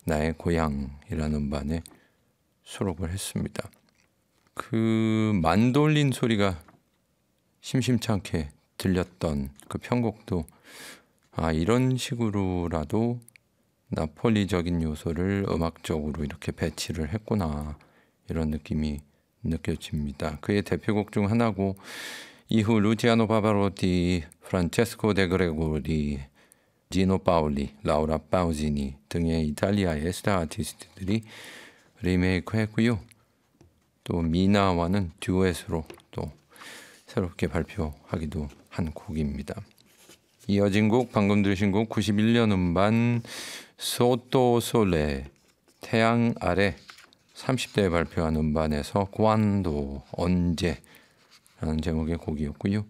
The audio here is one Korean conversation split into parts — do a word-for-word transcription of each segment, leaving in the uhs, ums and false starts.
나의 고향이라는 음반에 수록을 했습니다. 그 만돌린 소리가 심심찮게 들렸던 그 편곡도 아 이런 식으로라도 나폴리적인 요소를 음악적으로 이렇게 배치를 했구나 이런 느낌이 느껴집니다. 그의 대표곡 중 하나고 이후 루치아노 파바로티, 프란체스코 데 그레고리, 지노 파올리, 라우라 파우지니 등의 이탈리아의 스타 아티스트들이 리메이크했고요. 또 미나와는 듀엣으로 또 새롭게 발표하기도 한 곡입니다. 이어진 곡 방금 들으신 곡 구십일 년 음반 소토 솔레 태양 아래 삼십 대에 발표한 음반에서 관도 언제라는 제목의 곡이었고요.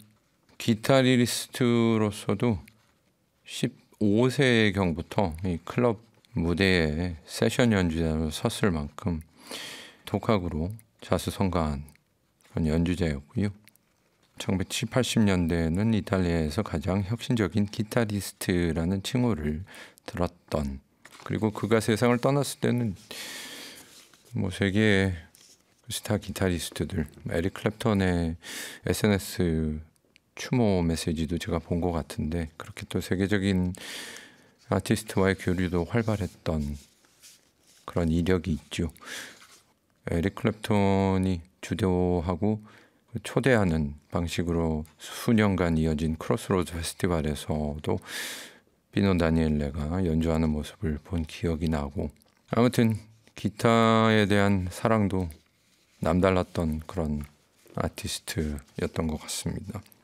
기타리스트로서도 십오 세경부터 이 클럽 무대에 세션 연주자로 섰을 만큼 독학으로 자수성가한 그런 연주자였고요. 천구백칠십, 팔십 년대에는 이탈리아에서 가장 혁신적인 기타리스트라는 칭호를 들었던, 그리고 그가 세상을 떠났을 때는 뭐 세계의 스타 기타리스트들, 에릭 클랩턴의 에스엔에스 추모 메시지도 제가 본 것 같은데 그렇게 또 세계적인 아티스트와의 교류도 활발했던 그런 이력이 있죠. 에릭 클랩턴이 주도하고 초대하는 방식으로 수년간 이어진 크로스로드 페스티벌에서도 비노 다니엘레가 연주하는 모습을 본 기억이 나고, 아무튼 기타에 대한 사랑도 남달랐던 그런 아티스트였던 것 같습니다.